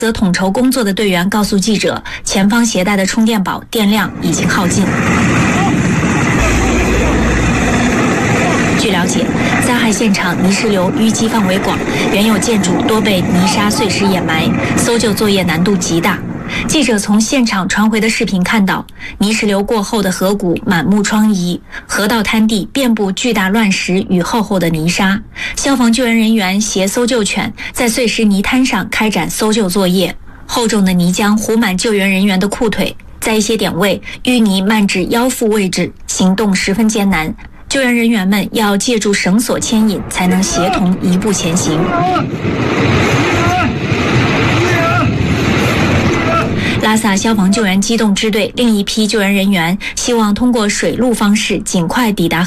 则统筹工作的队员告诉记者，前方携带的充电宝电量已经耗尽。据了解，灾害现场泥石流淤积范围广，原有建筑多被泥沙碎石掩埋，搜救作业难度极大。记者从现场传回的视频看到，泥石流过后的河谷满目疮痍，河道滩地遍布巨大乱石与厚厚的泥沙。消防救援人员携搜救犬在碎石泥滩上开展搜救作业，厚重的泥浆糊满救援人员的裤腿，在一些点位淤泥漫至腰腹位置，行动十分艰难。救援人员们要借助绳索牵引，才能协同一步前行。拉萨消防救援机动支队另一批救援人员希望通过水陆方式尽快抵达